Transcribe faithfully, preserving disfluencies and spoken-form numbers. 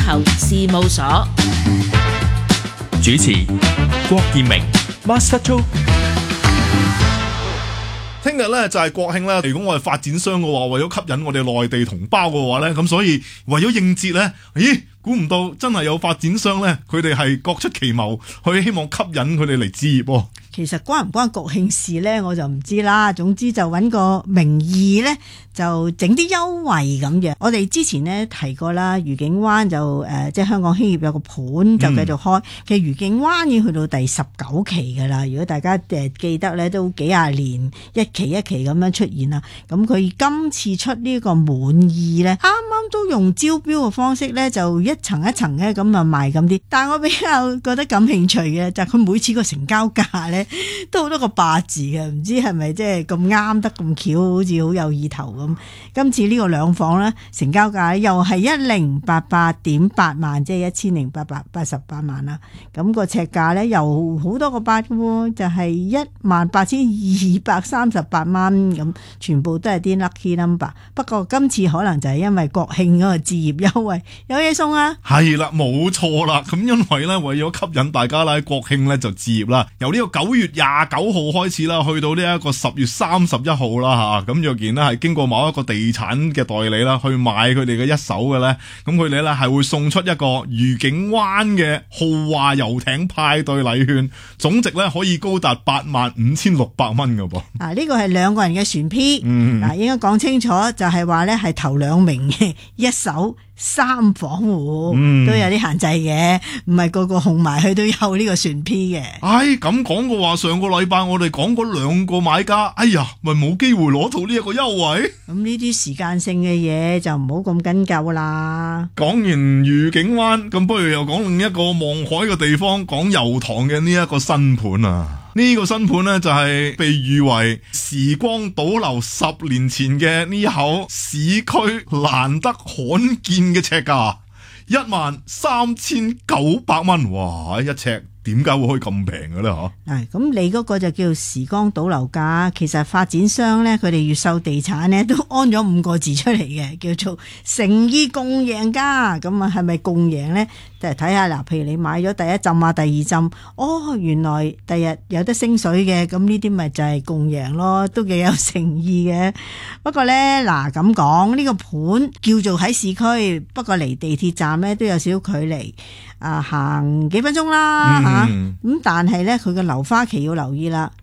球事務所， 主持郭建明 Master Joe。 聽日咧就係國慶啦，如果我係發展商嘅話，為咗吸引我哋內地同胞嘅話咧，咁所以為咗應節咧，咦，估唔到真係有發展商咧，佢哋係各出奇謀，去希望吸引佢哋嚟置業喎。 其實關唔關國慶事呢？我就唔知啦。總之就揾個名義呢，就整啲優惠咁樣。我哋之前呢提過啦，愉景灣就誒、呃，即係香港興業有個盤就繼續開。嗯、其實愉景灣已經去到第十九期噶啦。如果大家誒、呃、記得呢，都幾廿年一期一期咁樣出現啦。咁佢今次出呢個滿意呢，啱啱都用招標嘅方式呢，就一層一層咧咁啊賣咁啲。但係我比較覺得感興趣嘅就係、是、佢每次個成交價呢。都好多個八字嘅，唔知係咪即係咁啱得咁巧，好似好有意頭咁。今次呢個兩房咧，成交價又係一零八八點八萬，即係一千零八百八十八萬啦。咁個尺價咧又好多個八嘅喎，就係一萬八千二百三十八蚊咁，全部都係啲 lucky number。不過今次可能就係因為國慶嗰個置業優惠有嘢送啊。係啦，冇錯啦。咁因為咧為咗吸引大家啦，國慶咧就置業啦，由呢個九月廿九號開始啦，去到呢一個十月三十一號啦吓，咁若然咧係經過某一個地產嘅代理啦，去買佢哋嘅一手嘅咧，咁佢哋咧係會送出一個愉景灣嘅豪華遊艇派對禮券，總值咧可以高達八萬五千六百蚊噶噃。啊，呢個係兩個人嘅船 P， 嗯，嗱，應該講清楚，就係話咧係頭兩名嘅一手。三房戶、嗯、都有啲限制嘅，唔係個個紅埋去都有呢個船 P 嘅。唉，咁講嘅話，上個禮拜我哋講嗰兩個買家，哎呀，咪冇機會攞到呢一個優惠。咁呢啲時間性嘅嘢就唔好咁緊究啦。講完愉景灣，咁不如又講另一個望海嘅地方，講油塘嘅呢一個新盤啊。呢個新盤呢，就係被譽為時光倒流十年前嘅呢口市區難得罕見嘅尺價，一萬三千九百蚊，哇！一尺點解會可以咁平嘅咧？嗬，係咁你嗰個就叫時光倒流價，其實發展商咧佢哋越秀地產咧都安咗五個字出嚟嘅，叫做誠意共贏家。咁啊係咪共贏咧？就係睇下嗱，譬如你買咗第一浸啊，第二浸，哦，原來第日有得升水嘅，咁呢啲咪就係共贏咯，都幾有誠意嘅。不過咧嗱咁講，呢個盤叫做喺市區，不過離地鐵站咧都有少少距離，啊行幾分鐘啦吓，咁、嗯啊、但係咧佢嘅樓花期要留意啦。